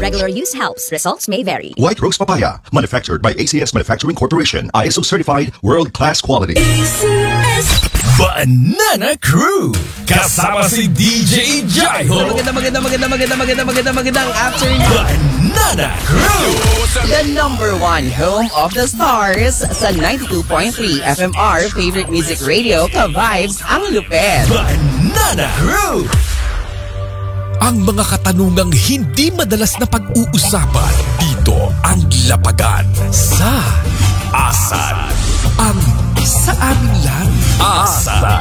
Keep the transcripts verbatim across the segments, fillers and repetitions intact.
regular use helps. Results may vary. White Rose Papaya, manufactured by A C S Manufacturing Corporation, I S O certified, world-class quality. A C S Banana Crew, kasama si D J Jaiho. Maganda, maganda, maganda, maganda, maganda, maganda, magandang afternoon. Banana Crew, The number one home of the stars sa ninety-two point three F M R favorite music radio, ka-vibes ang lupet. Banana Crew. Ang mga katanungang hindi madalas na pag-uusapan dito ang lapagan sa Asal. Ang sa amin lang Asal.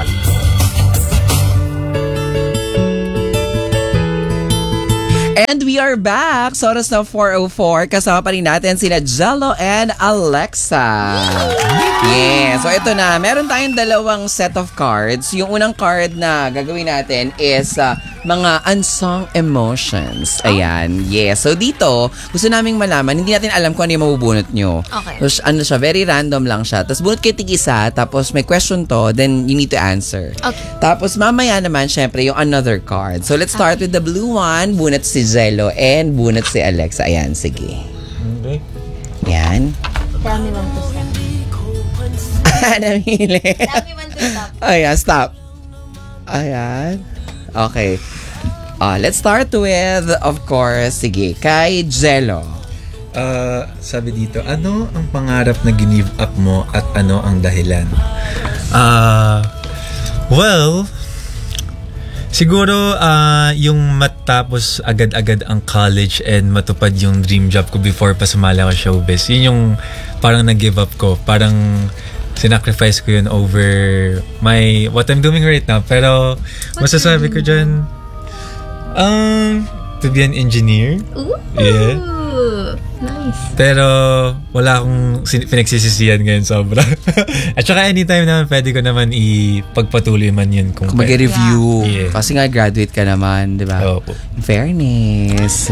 And we are back. So, oras na four oh four. Kasama pa rin natin sina Jello and Alexa. Yeah. So, ito na. Meron tayong dalawang set of cards. Yung unang card na gagawin natin is uh, mga unsung emotions. Ayan. Yeah. So, dito, gusto naming malaman, hindi natin alam kung ano yung mabubunot nyo. Okay. So, ano siya, very random lang siya. Tapos, bunot kayo tig-isa, tapos may question to, then you need to answer. Okay. Tapos, mamaya naman, syempre, yung another card. So, let's start with the blue one. Bunot si Jello and bunot si Alexa. Ayan, sige. Okay. Yan. Tell me when to stop. Namili. Tell me when to stop. Ayan, stop. Ayan. Okay. Uh, let's start with, of course, sige, kay Jello. Uh, sabi dito, ano ang pangarap na give up mo at ano ang dahilan? Uh, well, siguro uh, yung matapos agad-agad ang college and matupad yung dream job ko before pa sumali ako showbiz. Yun yung parang nag-give up ko. Parang sinacrifice ko yun over my what I'm doing right now. Pero masasabi ko dyan, um, to be an engineer. Ooh. Yeah. Nice. Pero wala akong sin- pinagsisisihan ngayon sobra. At saka anytime naman pwede ko naman ipagpatuloy man yun kung Kung mag-review. Yeah. Kasi nga graduate ka naman, di ba? Opo. In fairness.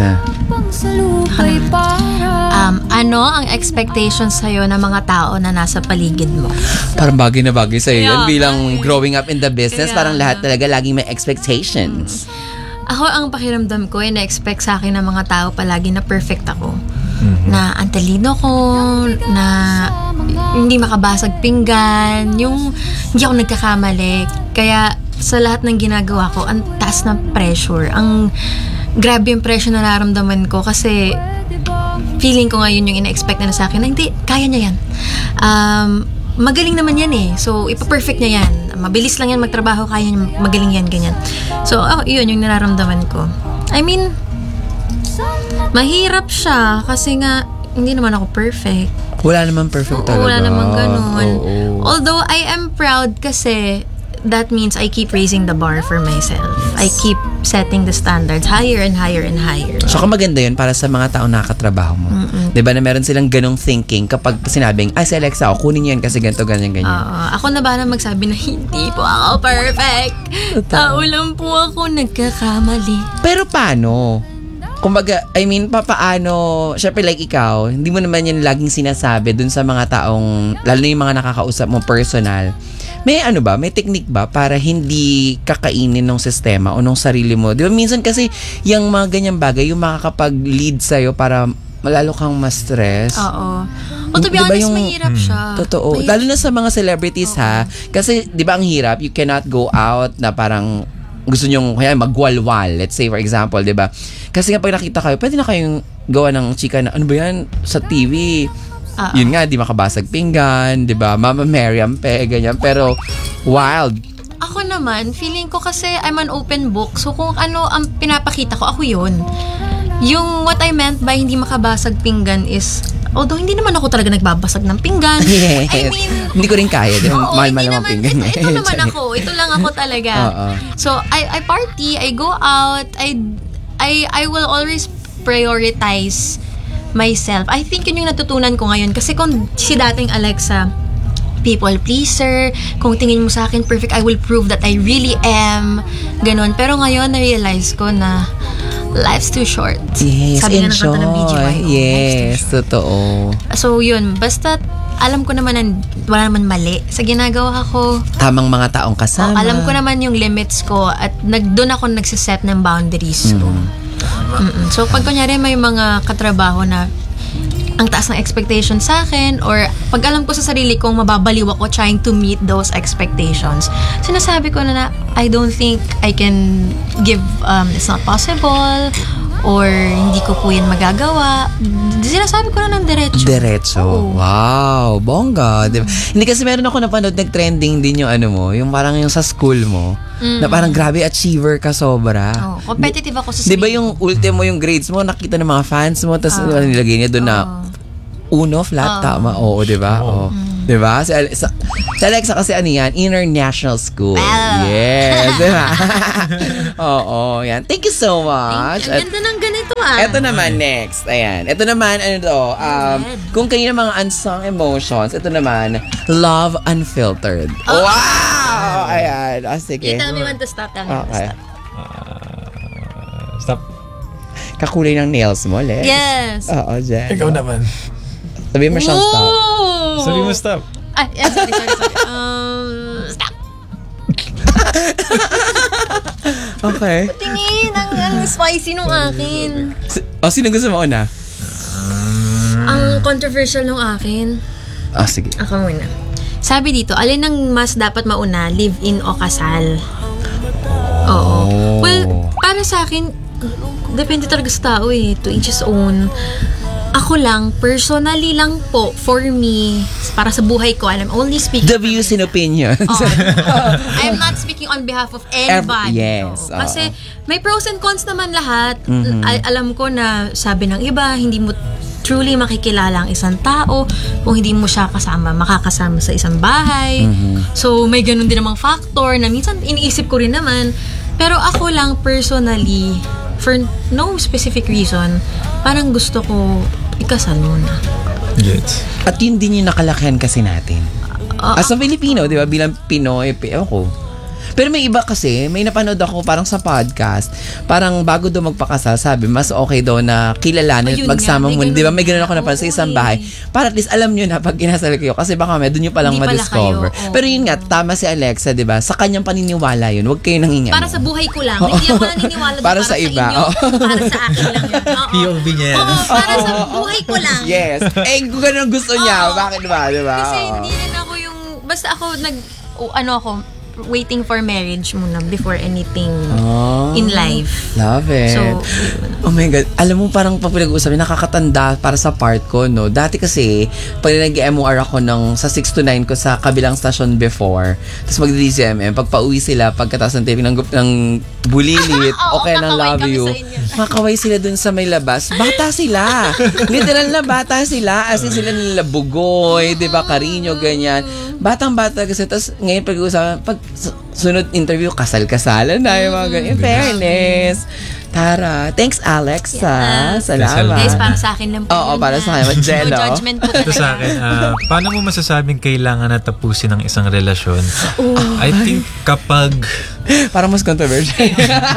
Um, ano ang expectations sa'yo ng mga tao na nasa paligid mo? Parang bagay na bagay sa'yo yan. Kaya Bilang nga eh. growing up in the business, Kaya parang lahat nga. talaga laging may expectations. Ako, ang pakiramdam ko, ay na-expect sa akin ng mga tao palagi na perfect ako. Na ang talino ko, na hindi makabasag pinggan, yung hindi ako nagkakamali. Kaya sa lahat ng ginagawa ko, ang taas ng pressure. Ang grabe yung pressure na nararamdaman ko kasi feeling ko ngayon yung ina-expect na, na sa akin na hindi, kaya niya yan. Um, magaling naman yan eh. So, ipa-perfect niya yan. Mabilis lang yan magtrabaho, kaya niya, magaling yan, ganyan. So, oh, yun yung nararamdaman ko. I mean, mahirap siya kasi nga hindi naman ako perfect. Wala naman perfect Oo, talaga. wala naman ganun. Oo. Although I am proud kasi that means I keep raising the bar for myself. I keep setting the standards higher and higher and higher. Saka maganda yun para sa mga taong nakakatrabaho mo. Mm-mm. Diba na meron silang ganong thinking kapag sinabing, ay si Alexa, ako kunin yan kasi ganito, ganyan, ganyan. Uh, ako na ba na magsabi na hindi po ako perfect. Tao lang po ako nagkakamali. Pero paano? Kumbaga, I mean, papaano, syempre like ikaw, hindi mo naman yan laging sinasabi dun sa mga taong, lalo na yung mga nakakausap mo personal. May ano ba, may technique ba para hindi kakainin ng sistema o ng sarili mo? Di ba minsan kasi yung mga ganyang bagay, yung makakapag-lead sa'yo para malalo kang ma-stress. Oo. Well, to be Diba honest, yung- mahirap siya. Totoo. Mahirap. Lalo na sa mga celebrities ha. Kasi, di ba ang hirap, you cannot go out na parang gusto nyong kaya magwalwal. Let's say, for example, di ba? Kasi nga pag nakita kayo, pwede na kayong gawa ng chika na, ano ba yan? Sa T V. Ah, Yun nga, di makabasag pinggan, di ba? Mama Mary Ampe, ganyan. Pero, wild. Ako naman, feeling ko kasi I'm an open book. So kung ano ang pinapakita ko, ako yun. Yung what I meant by hindi makabasag pinggan is, although hindi naman ako talaga nagbabasag ng pinggan. Yes. I mean, Hindi ko rin kaya. Di ba? oo, Mahal-mahal hindi naman naman, pinggan. ito, ito naman ako. Ito lang ako talaga. Oo. So, I I party, I go out, I I I will always prioritize myself. I think yun yung natutunan ko ngayon. Kasi kung si dating Alexa, people pleaser, kung tingin mo sa akin perfect, I will prove that I really am. Ganon. Pero ngayon, na-realize ko na life's too short. Yes, Sabi nga ng enjoy. kanta ng B G Y. Oh, Yes, totoo. So, yun. Basta, alam ko naman na wala naman mali sa ginagawa ko. Tamang mga taong kasama. Oh, alam ko naman yung limits ko at nag, doon ako nagsiset ng boundaries ko. Mm. Mm-mm. So, pag kunyari may mga katrabaho na ang taas ng expectation sa akin or pag alam ko sa sarili kong mababaliw ako trying to meet those expectations, sinasabi ko na na I don't think I can give, um, it's not possible or hindi ko po yan magagawa. Sinasabi ko na ng diretso. Diretso. Oo. Wow, bongga. Diba? Hindi kasi meron ako napanood, nag-trending din yung ano mo, yung parang yung sa school mo, mm. na parang grabe achiever ka sobra. Oh, competitive ako sa Di ba sarili yung ultimo yung grades mo, nakita ng mga fans mo, tapos Oh. uh, nilagay niya doon na uno, flat, Oh. tama. Oo, di ba? Oo. Di ba? Si Alexa, si Alexa kasi ano yan, International School. Ah. Yes, di ba? Oo, yan. Thank you so much. Ang ganda ng ganito ah. Ito naman next. Ayan. Ito naman, ano to, um, kung kanina mga unsung emotions, ito naman, love unfiltered. Oh. Wow! Ayan. Ah, sige. You tell me when to stop. Tell me when to Okay. stop. Stop. Kakulay ng nails mo, Les. Yes. Oo, Jen. Ikaw naman. Sabihin mo siyang stop. Ooh. Sabi mo stop. Ah, yeah, sorry, sorry, sorry. Um, stop. Okay. Tingin, ang, ang spicy nung akin. S- oh, sino gusto mo una? Ang controversial nung akin. Ah, sige. Ako muna. Sabi dito, alin ang mas dapat mauna, live-in o kasal? Oo. Well, para sa akin, depende talaga sa tao eh. To each his own. Ako lang, personally lang po, for me, para sa buhay ko, and I'm only speaking... The views and opinions. Oh, I'm not speaking on behalf of anybody. Every- yes, no. Kasi oo. may pros and cons naman lahat. Mhm. Al- alam ko na sabi ng iba, hindi mo truly makikilala ang isang tao kung hindi mo siya kasama, makakasama sa isang bahay. Mhm. So, may ganun din namang factor na minsan iniisip ko rin naman. Pero ako lang personally, for no specific reason, parang gusto ko ikasal muna. Gets. At yun din yung nakalakihan kasi natin. Uh, As a Filipino, di ba? Bilang Pinoy, pi- ako. Pero may iba kasi, may napanood ako parang sa podcast, parang bago daw magpakasal, sabi, mas okay daw na kilalanin at Ayun magsama nga, may muna. Di ba? ganun May ganun nga. ako napan sa isang Oo, bahay. eh. Para at least alam nyo na pag inasal kayo. Kasi baka may doon nyo palang Hindi pala ma-discover. kayo, oo. Pero yun nga, tama si Alexa, di ba? Sa kanyang paniniwala yun. Huwag kayo nang ingay. para sa buhay ko lang. Hindi ako naniniwala doon Para para, sa sa, iba. inyo. Oo. Para sa akin lang yun. Oo. P O V niya yan. Oo, para sa buhay ko lang. Yes. Eh, kung ganun ang gusto niya, Oo. bakit ba? Di ba? Kasi Oo. hindi rin ako yung, basta ako nag, o, ano ako, waiting for marriage muna before anything Oh, in life. Love it. So, oh my God. Alam mo, parang pag pinag-uusapan, nakakatanda para sa part ko, no? Dati kasi, pag nag-M O R ako ng, sa six to nine ko sa kabilang station before, tapos mag-D C M M, pag pauwi sila, pagkatapos ng taping ng, ng bulilit, Oo, okay ng kakaway love kami you, sa inyo. makaway sila dun sa may labas. Bata sila. Literal na bata sila. As in sila nila Bugoy, di ba, Carino, ganyan. Batang-bata kasi. Tapos ngayon pag-uusapan, pag su- sunod interview, kasal-kasalan na yung mga ganyan. In fairness. Tara. Thanks, Alexa. Yes. Salamat. guys, para sa akin lang po. Oo, yun, para ha? sa akin. Jello. No judgment po. Ito sa akin, ah, paano mo masasabing kailangan na tapusin ang isang relasyon? I think kapag, Parang mas controversial.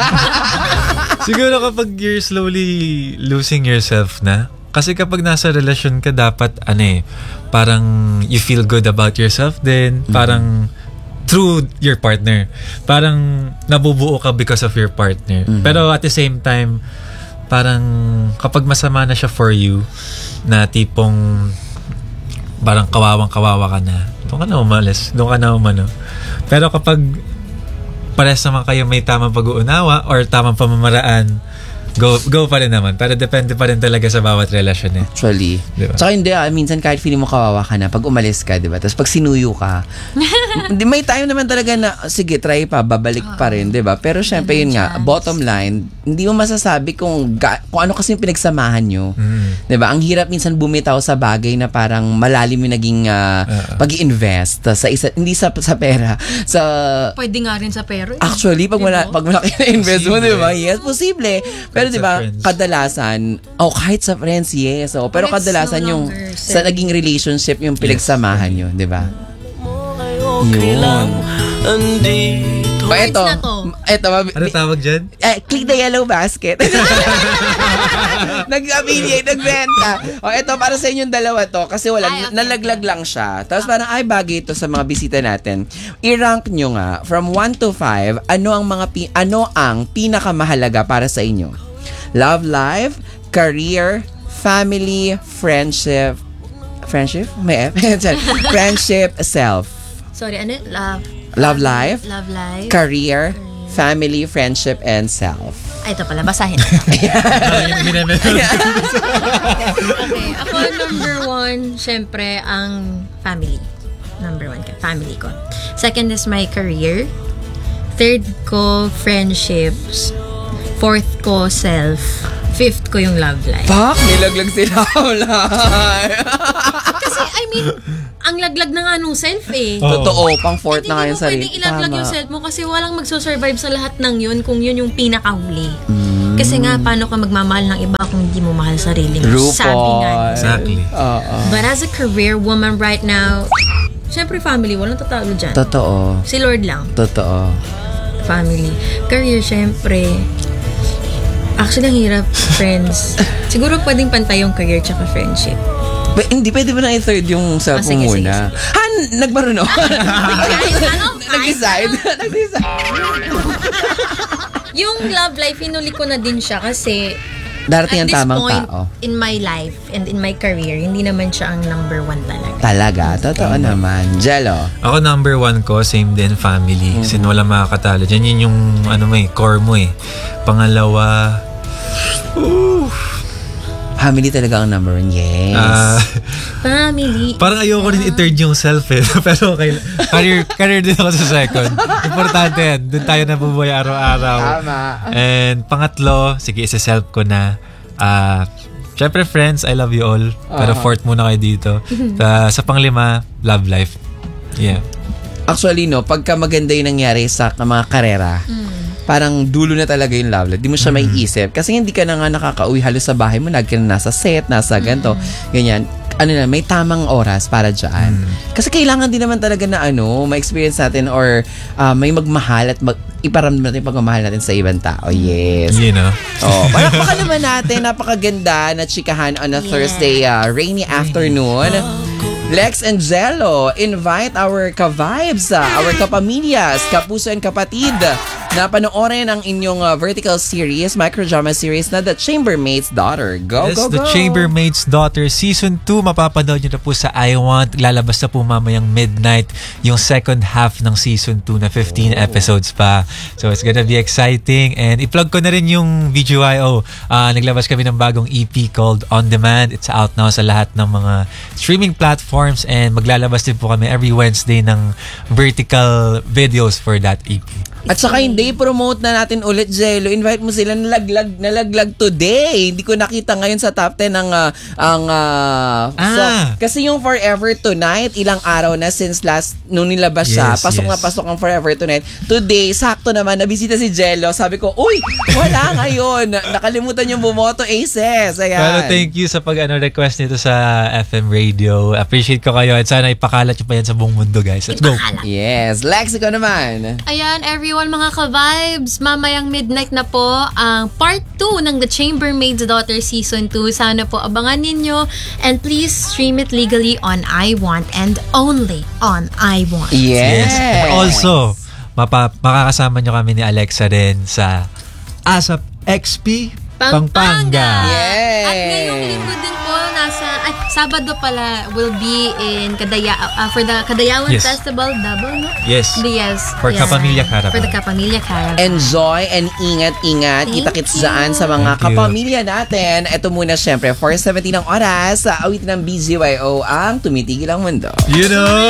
siguro kapag you're slowly losing yourself na. Kasi kapag nasa relasyon ka, dapat, ano eh, parang you feel good about yourself din. Parang, through your partner. Parang nabubuo ka because of your partner. Pero at the same time, parang kapag masama na siya for you, na tipong parang kawawang kawawa ka na, doon ka na umalis. Doon ka na umano. Pero kapag parehas naman kayo may tamang pag-uunawa or tamang pamamaraan, go go pa rin naman. Pero depende pa rin talaga sa bawat relasyon eh. Actually. Diba? Tsaka hindi, ah, minsan kahit feeling mo kawawa ka na, pag umalis ka, di ba? Tapos pag sinuyo ka, di, may time naman talaga na, sige, try pa, babalik pa rin, di ba? Pero syempre yun nga, bottom line, hindi mo masasabi kung, ga, kung ano kasi yung pinagsamahan nyo. Mm. Di ba? Ang hirap minsan bumitaw sa bagay na parang malalim yung naging uh, Uh-uh. pag-invest sa isa, hindi sa, sa pera, sa Pwede nga rin sa pero. eh. actually, pag, mala, Diba? pag malaki na invest mo, Posible. di ba? Yes, posible. Pero Kahit di sa ba, friends. kadalasan, oh, kahit sa friends, yes. Oh, pero But it's kadalasan no yung longer sa self- naging relationship, yung pinagsamahan nyo, di ba? Yun. O, Words eto. na to. Eto, mab- Ano tawag dyan? eh, click the yellow basket. Nag-affiliate, nagbenta. O, eto, para sa inyong dalawa to. Kasi wala, Ay, okay. nalaglag lang siya. Tapos parang, ay, bagay ito sa mga bisita natin. I-rank nyo nga, from one to five, ano ang mga, pi- ano ang pinakamahalaga para sa inyo? love life, career, family, friendship, friendship? May F? Friendship, self. Sorry, ano? Love. Love life, Love life. career, family, friendship, and self. Ay, ito pala. Basahin. Okay. Ako, number one, syempre, ang family. Number one ka. Family ko. Second is my career. Third ko, friendships. Fourth ko, self. Fifth ko yung love life. Fuck! Nilaglag sila wala. Kasi, I mean, ang laglag na nga nung self eh. Totoo, pang fourth At na nga hindi yung mo sarili. pwedeng ilaglag Tama. yung self mo kasi walang magsusurvive sa lahat ng yun kung yun yung pinakahuli. Mm. Kasi nga, paano ka magmamahal ng iba kung hindi mo mahal sarili mo? RuPaul. Sabi nga. Exactly. Oo. But as a career woman right now, syempre family, walang tatalo dyan. Totoo. Si Lord lang. Totoo. Family. Career, syempre. Actually, ang hirap, friends. Siguro pwedeng pantay yung career tsaka friendship. Ba, hindi, pwede ba na i-third yung self Ah, mo sige, sige, muna? Han, nagbaruno. ano? Nag-decide. Nag-decide. Yung love life, hinuli ko na din siya kasi Darating at ang this tamang point tao. in my life and in my career, hindi naman siya ang number one talaga. Talaga, totoo naman. Jello. Ako number one ko, same din, family. Kasi wala makakatalo. Diyan yun yung, ano mo eh, core mo eh. Pangalawa, Family talaga ang number one. Yes. ah, Family. parang ayoko rin i-third yung self eh. Pero okay. Career, career din ako sa second. Importante yan. Doon tayo nabubuhay araw-araw. Tama. And pangatlo, sige, isa-self ko na. Ah, syempre friends, I love you all. Pero fourth muna kayo dito. sa, sa panglima, love life. Yeah. Actually, no, pagka maganda yung nangyari sa mga karera, parang dulo na talaga yung love life. Di mo siya may isip. Kasi hindi ka na nga nakaka-uwi halos sa bahay mo. Lagi ka na nasa set, nasa ganito, ganyan. Ano na, may tamang oras para dyan. Kasi kailangan din naman talaga na ano, ma-experience natin or uh, may magmahal at mag iparamdam natin yung pagmamahal natin sa ibang tao. Yes. You know? Oh, palakpakan naman natin. Napakaganda na chikahan on a Thursday uh, rainy afternoon. Lex and Jello invite our ka-vibes, uh, our kapamilyas, kapuso and kapatid na panoorin ang inyong uh, vertical series, microdrama series na The Chambermaid's Daughter. Go, Yes, go, The go! Chambermaid's Daughter Season two. Mapapanood nyo na po sa I Want. Lalabas na po mamayang midnight yung second half ng Season two na fifteen episodes pa. So it's gonna be exciting. And i-plug ko na rin yung V G Y O. Uh, naglabas kami ng bagong E P called On Demand. It's out now sa lahat ng mga streaming platforms and maglalabas din po kami every Wednesday ng vertical videos for that E P. At saka hindi, promote na natin ulit, Jello. Invite mo sila nalaglag, nalaglag today. Hindi ko nakita ngayon sa top ten ang, uh, ang, uh, Ah. so, kasi yung Forever Tonight, ilang araw na since last, nung nilabas siya, Yes, pasok yes. na pasok ang Forever Tonight. Today, sakto naman, nabisita si Jello. Sabi ko, uy, wala ngayon. Nakalimutan yung bumoto, Aces. Ayan. Pero thank you sa pag-ano request nito sa F M Radio. Appreciate ko kayo at sana ipakalat nyo pa yan sa buong mundo, guys. Let's go! Yes. Lex, ikaw naman. Ayan, everyone, mga ka-vibes, mamayang midnight na po ang part two ng The Chambermaid's Daughter Season two. Sana po abangan ninyo and please stream it legally on I Want and only on I Want. Yes. And also, mapa, makakasama nyo kami ni Alexa rin sa ASAP X P Pampanga. Yes. At ngayong linggo din po, nasa, ay, Sabado pala, will be in Kadaya, uh, for the Kadayawan Yes. Festival, double, no? Yes. Yes. For yes. Kapamilya Caravan. For the Kapamilya Caravan. Enjoy and ingat-ingat. Thank Kita-kits you. dyan sa mga Thank you. kapamilya natin. Ito muna syempre, four seventeen ng oras. Sa awitin ng B Z Y O ang Tumitigil ang Mundo. You know?